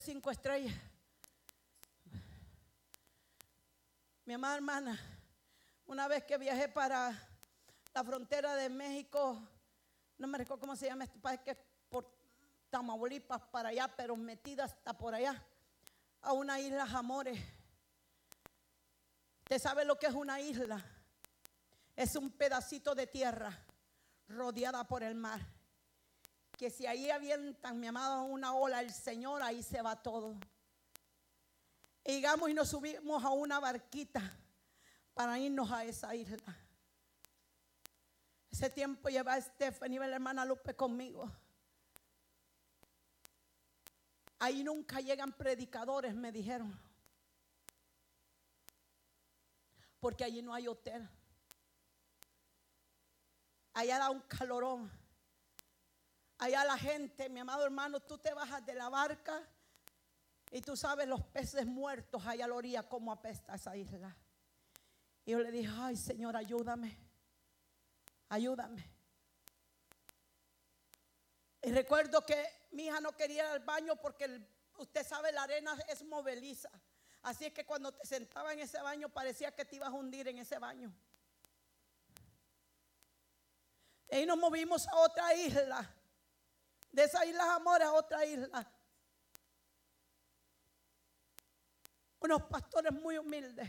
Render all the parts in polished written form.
5 estrellas. Mi amada hermana, una vez que viajé para la frontera de México, no me recuerdo cómo se llama este país, que es por Tamaulipas para allá, pero metida hasta por allá, a una isla Jamores. ¿Usted sabe lo que es una isla? Es un pedacito de tierra rodeada por el mar, que si ahí avientan, mi amado, una ola, el Señor, ahí se va todo. Y llegamos y nos subimos a una barquita para irnos a esa isla. Ese tiempo lleva a Stephanie, la hermana Lupe, conmigo. Ahí nunca llegan predicadores, me dijeron, porque allí no hay hotel. Allá da un calorón. Allá la gente, mi amado hermano, tú te bajas de la barca y tú sabes los peces muertos allá a la orilla, cómo apesta esa isla. Y yo le dije, ay Señor, ayúdame, ayúdame. Y recuerdo que mi hija no quería ir al baño porque usted sabe, la arena es movediza. Así es que cuando te sentaba en ese baño parecía que te ibas a hundir en ese baño. Y nos movimos a otra isla. De esa isla Jamores a otra isla. Unos pastores muy humildes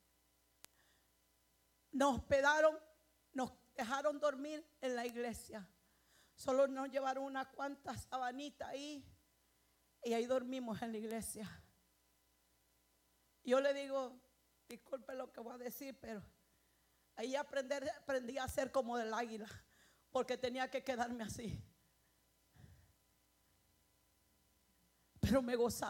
nos hospedaron, nos dejaron dormir en la iglesia. Solo nos llevaron unas cuantas sabanitas ahí y ahí dormimos en la iglesia. Yo le digo, disculpe lo que voy a decir, pero ahí aprendí a ser como del águila, porque tenía que quedarme así. Pero me gozaba.